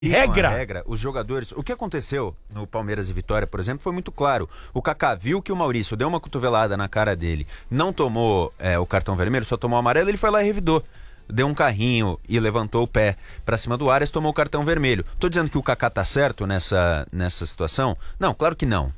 regra, os jogadores... O que aconteceu no Palmeiras e Vitória, por exemplo, foi muito claro. O Kaká viu que o Maurício deu uma cotovelada na cara dele, não tomou o cartão vermelho, só tomou o amarelo, ele foi lá e revidou. Deu um carrinho e levantou o pé pra cima do Arias, tomou o cartão vermelho. Tô dizendo que o Kaká tá certo nessa situação? Não, claro que não.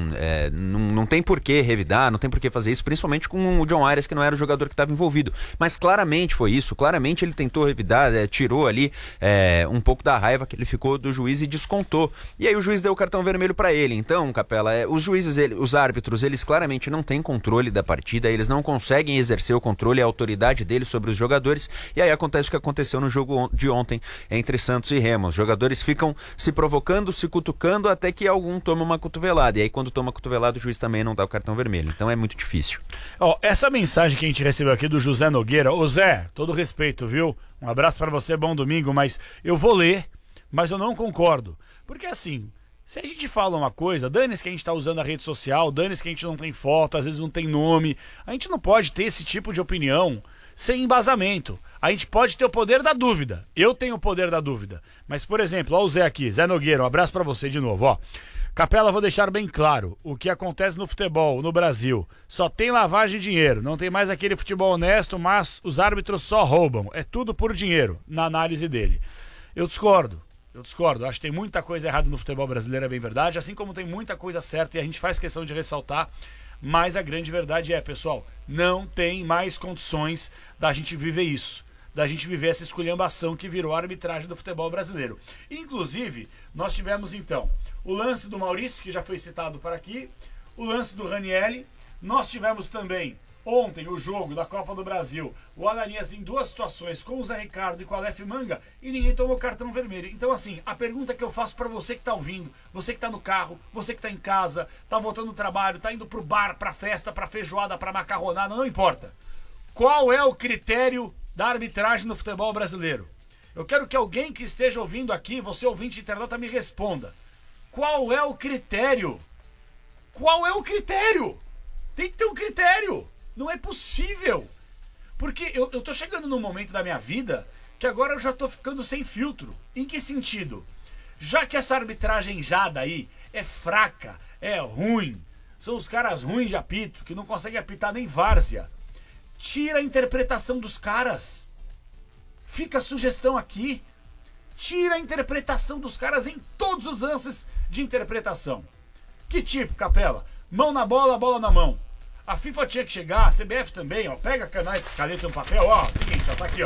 Não tem por que revidar, não tem por que fazer isso, principalmente com o John Arias, que não era o jogador que estava envolvido. Mas claramente foi isso, claramente ele tentou revidar, tirou ali um pouco da raiva que ele ficou do juiz e descontou. E aí o juiz deu o cartão vermelho pra ele. Então, Capela, os juízes, os árbitros, eles claramente não têm controle da partida, eles não conseguem exercer o controle e a autoridade deles sobre os jogadores. E aí acontece o que aconteceu no jogo de ontem entre Santos e Remo. Os jogadores ficam se provocando, se cutucando, até que algum toma uma cotovelada. E aí quando toma cotovelada, o juiz também não dá o cartão vermelho. Então é muito difícil. Essa mensagem que a gente recebeu aqui do José Nogueira. Ô Zé, todo respeito, viu? Um abraço pra você, bom domingo, mas eu vou ler, mas eu não concordo. Porque assim, se a gente fala uma coisa, dane-se que a gente tá usando a rede social, dane-se que a gente não tem foto, às vezes não tem nome. A gente não pode ter esse tipo de opinião sem embasamento. A gente pode ter o poder da dúvida. Eu tenho o poder da dúvida. Mas, por exemplo, ó o Zé aqui, Zé Nogueira, um abraço pra você de novo, ó. Capela, vou deixar bem claro, o que acontece no futebol, no Brasil, só tem lavagem de dinheiro, não tem mais aquele futebol honesto, mas os árbitros só roubam, é tudo por dinheiro, na análise dele. Eu discordo, acho que tem muita coisa errada no futebol brasileiro, é bem verdade, assim como tem muita coisa certa e a gente faz questão de ressaltar. Mas a grande verdade é, pessoal, não tem mais condições da gente viver isso, da gente viver essa esculhambação que virou a arbitragem do futebol brasileiro. Inclusive, nós tivemos então o lance do Maurício, que já foi citado por aqui, o lance do Ranieri, nós tivemos também ontem o jogo da Copa do Brasil, o Ananias em duas situações com o Zé Ricardo e com o Aleph Manga e ninguém tomou cartão vermelho. Então assim, a pergunta que eu faço pra você que tá ouvindo, você que tá no carro, você que tá em casa, tá voltando do trabalho, tá indo pro bar, pra festa, pra feijoada, pra macarronada, não importa. Qual é o critério da arbitragem no futebol brasileiro? Eu quero que alguém que esteja ouvindo aqui, você ouvinte internauta, me responda. Qual é o critério? Qual é o critério? Tem que ter um critério. Não é possível. Porque eu tô chegando num momento da minha vida que agora eu já tô ficando sem filtro. Em que sentido? Já que essa arbitragem já daí é fraca, é ruim, são os caras ruins de apito, que não conseguem apitar nem várzea, tira a interpretação dos caras. Fica a sugestão aqui. Tira a interpretação dos caras em todos os lances de interpretação. Que tipo, Capela? Mão na bola, bola na mão. A FIFA tinha que chegar, a CBF também, ó. Pega a caneta e um papel, ó. Seguinte, ó, tá aqui, ó.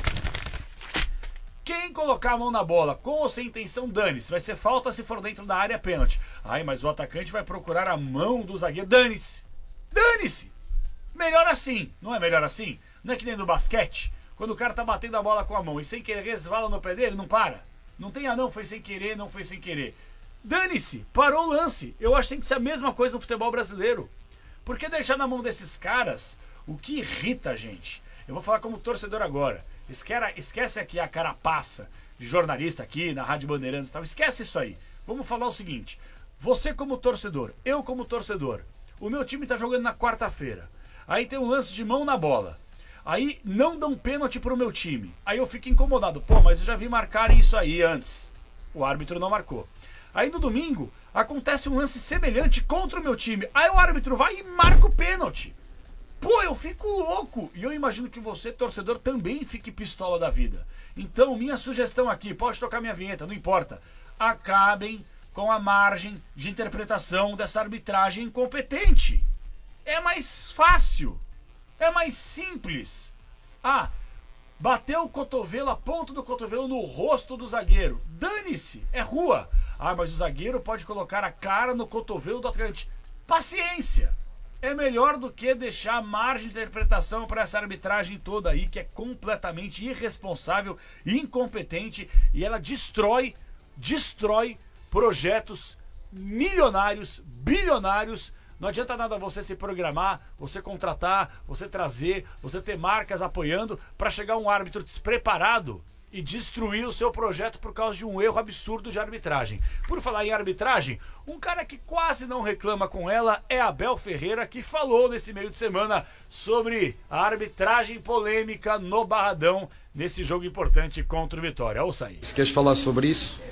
Quem colocar a mão na bola com ou sem intenção, dane-se. Vai ser falta se for dentro da área, pênalti. Ai, mas o atacante vai procurar a mão do zagueiro. Dane-se. Dane-se. Melhor assim. Não é melhor assim? Não é que nem no basquete? Quando o cara tá batendo a bola com a mão e sem querer resvala no pé dele, não para. Não tem, não, foi sem querer, não foi sem querer. Dane-se. Parou o lance. Eu acho que tem que ser a mesma coisa no futebol brasileiro. Por que deixar na mão desses caras o que irrita a gente? Eu vou falar como torcedor agora. Esquece aqui a carapaça de jornalista aqui na Rádio Bandeirantes e tal. Esquece isso aí. Vamos falar o seguinte. Você como torcedor, eu como torcedor. O meu time tá jogando na quarta-feira. Aí tem um lance de mão na bola. Aí não dão pênalti pro meu time. Aí eu fico incomodado. Pô, mas eu já vi marcarem isso aí antes. O árbitro não marcou. Aí no domingo acontece um lance semelhante contra o meu time. Aí o árbitro vai e marca o pênalti. Pô, eu fico louco. E eu imagino que você, torcedor, também fique pistola da vida. Então, minha sugestão aqui, pode tocar minha vinheta, não importa. Acabem com a margem de interpretação dessa arbitragem incompetente. É mais fácil. É mais simples. Ah, bateu o cotovelo, a ponta do cotovelo no rosto do zagueiro. Dane-se, é rua. Ah, mas o zagueiro pode colocar a cara no cotovelo do atacante. Paciência. É melhor do que deixar margem de interpretação para essa arbitragem toda aí, que é completamente irresponsável, incompetente, e ela destrói projetos milionários, bilionários. Não adianta nada você se programar, você contratar, você trazer, você ter marcas apoiando para chegar um árbitro despreparado e destruir o seu projeto por causa de um erro absurdo de arbitragem. Por falar em arbitragem, um cara que quase não reclama com ela é Abel Ferreira, que falou nesse meio de semana sobre a arbitragem polêmica no Barradão nesse jogo importante contra o Vitória. Ouça aí. Se queres falar sobre isso,